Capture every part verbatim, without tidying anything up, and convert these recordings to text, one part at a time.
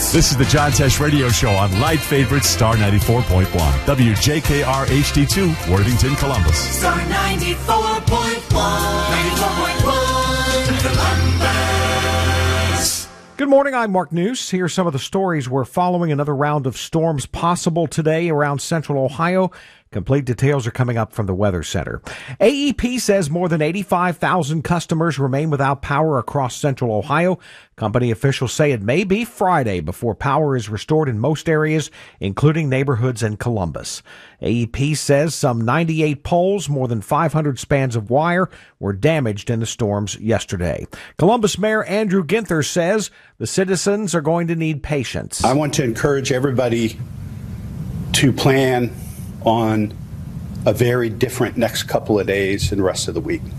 This is the John Tesh Radio Show on Light Favorites Star ninety-four point one. W J K R H D two, Worthington, Columbus. Star ninety-four point one. ninety-four point one. Columbus. Good morning, I'm Mark News. Here are some of the stories we're following. Another round of storms possible today around central Ohio. Complete details are coming up from the Weather Center. A E P says more than eighty-five thousand customers remain without power across central Ohio. Company officials say it may be Friday before power is restored in most areas, including neighborhoods in Columbus. A E P says some ninety-eight poles, more than five hundred spans of wire, were damaged in the storms yesterday. Columbus Mayor Andrew Ginther says the citizens are going to need patience. I want to encourage everybody to plan on a very different next couple of days and the rest of the week.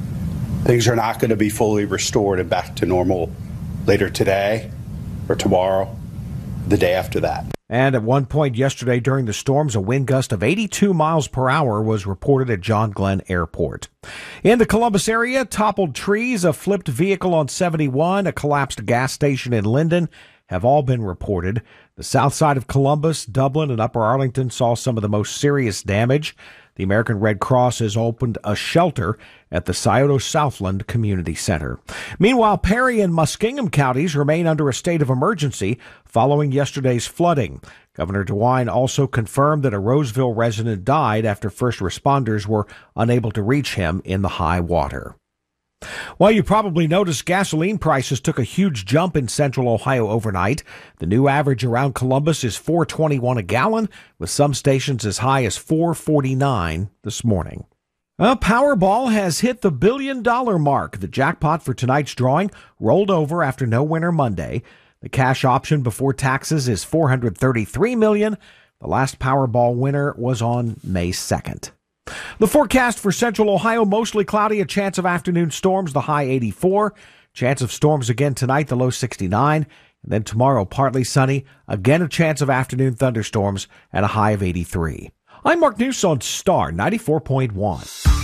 Things are not going to be fully restored and back to normal later today or tomorrow, the day after that. And at one point yesterday during the storms, a wind gust of eighty-two miles per hour was reported at John Glenn Airport. In the Columbus area, toppled trees, a flipped vehicle on seventy-one, a collapsed gas station in Linden have all been reported. The south side of Columbus, Dublin, and Upper Arlington saw some of the most serious damage. The American Red Cross has opened a shelter at the Scioto Southland Community Center. Meanwhile, Perry and Muskingum counties remain under a state of emergency following yesterday's flooding. Governor DeWine also confirmed that a Roseville resident died after first responders were unable to reach him in the high water. Well, you probably noticed gasoline prices took a huge jump in central Ohio overnight. The new average around Columbus is four twenty-one a gallon, with some stations as high as four forty-nine this morning. Well, Powerball has hit the billion-dollar mark. The jackpot for tonight's drawing rolled over after No Winner Monday. The cash option before taxes is four hundred thirty-three million dollars. The last Powerball winner was on May second. The forecast for central Ohio, mostly cloudy, a chance of afternoon storms, the high eighty-four. Chance of storms again tonight, the low sixty-nine. And then tomorrow, partly sunny, again a chance of afternoon thunderstorms at a high of eighty-three. I'm Mark News on Star ninety-four point one.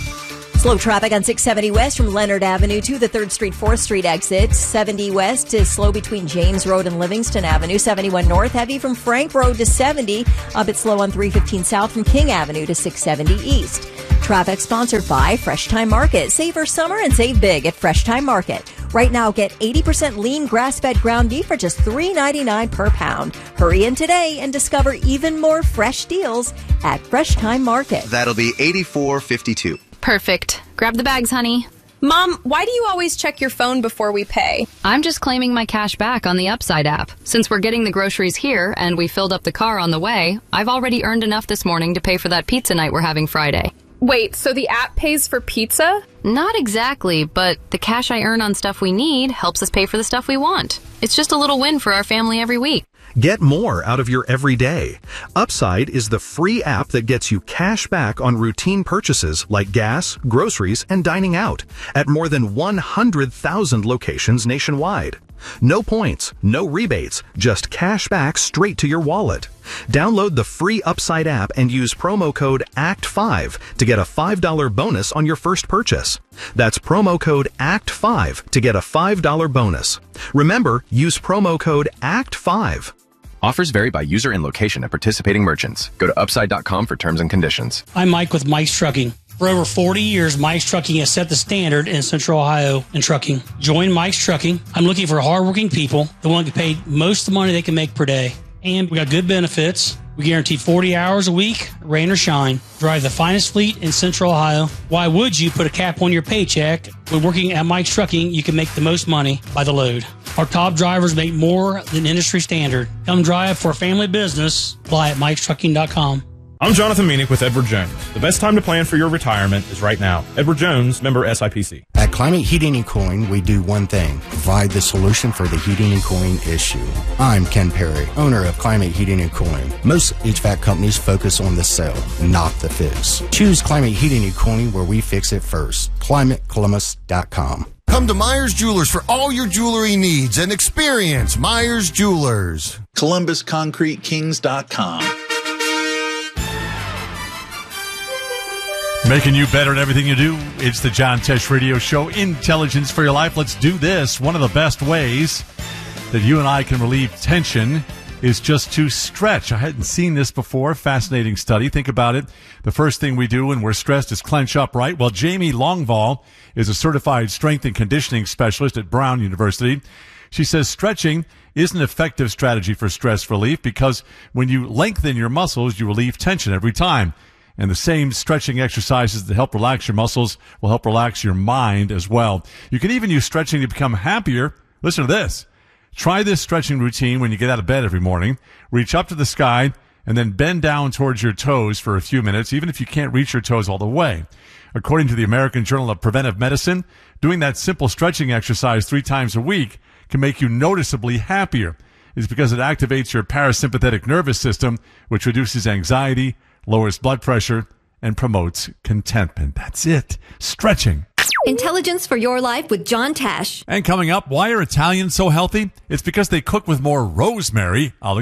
Slow traffic on six seventy West from Leonard Avenue to the third Street, fourth Street exit. seventy West is slow between James Road and Livingston Avenue. seventy-one North, heavy from Frank Road to seventy. A bit slow on three fifteen South from King Avenue to six seventy East. Traffic sponsored by Fresh Time Market. Save for summer and save big at Fresh Time Market. Right now, get eighty percent lean grass-fed ground beef for just three ninety-nine per pound. Hurry in today and discover even more fresh deals at Fresh Time Market. That'll be eighty-four fifty-two. Perfect. Grab the bags, honey. Mom, why do you always check your phone before we pay? I'm just claiming my cash back on the Upside app. Since we're getting the groceries here and we filled up the car on the way, I've already earned enough this morning to pay for that pizza night we're having Friday. Wait, so the app pays for pizza? Not exactly, but the cash I earn on stuff we need helps us pay for the stuff we want. It's just a little win for our family every week. Get more out of your everyday. Upside is the free app that gets you cash back on routine purchases like gas, groceries, and dining out at more than one hundred thousand locations nationwide. No points, no rebates, just cash back straight to your wallet. Download the free Upside app and use promo code A C T five to get a five dollar bonus on your first purchase. That's promo code A C T five to get a five dollar bonus. Remember, use promo code A C T five. Offers vary by user and location at participating merchants. Go to upside dot com for terms and conditions. I'm Mike with Mike's Trucking. For over forty years, Mike's Trucking has set the standard in Central Ohio in trucking. Join Mike's Trucking. I'm looking for hardworking people that want to get paid most of the money they can make per day. And we got good benefits. We guarantee forty hours a week, rain or shine. Drive the finest fleet in Central Ohio. Why would you put a cap on your paycheck? When working at Mike's Trucking, you can make the most money by the load. Our top drivers make more than industry standard. Come drive for a family business. Apply at mikes trucking dot com. I'm Jonathan Meanick with Edward Jones. The best time to plan for your retirement is right now. Edward Jones, member S I P C. At Climate Heating and Cooling, we do one thing: provide the solution for the heating and cooling issue. I'm Ken Perry, owner of Climate Heating and Cooling. Most H V A C companies focus on the sale, not the fix. Choose Climate Heating and Cooling where we fix it first. climate columbus dot com. Come to Myers Jewelers for all your jewelry needs and experience Myers Jewelers. Columbus Concrete Kings dot com. Making you better at everything you do. It's the John Tesh Radio Show. Intelligence for your life. Let's do this. One of the best ways that you and I can relieve tension is just to stretch. I hadn't seen this before. Fascinating study. Think about it. The first thing we do when we're stressed is clench up, right? Well, Jamie Longval is a certified strength and conditioning specialist at Brown University. She says stretching is an effective strategy for stress relief because when you lengthen your muscles, you relieve tension every time. And the same stretching exercises that help relax your muscles will help relax your mind as well. You can even use stretching to become happier. Listen to this. Try this stretching routine when you get out of bed every morning. Reach up to the sky and then bend down towards your toes for a few minutes, even if you can't reach your toes all the way. According to the American Journal of Preventive Medicine, doing that simple stretching exercise three times a week can make you noticeably happier. It's because it activates your parasympathetic nervous system, which reduces anxiety, lowers blood pressure, and promotes contentment. That's it. Stretching. Intelligence for your life with John Tash. And coming up, why are Italians so healthy? It's because they cook with more rosemary. I'll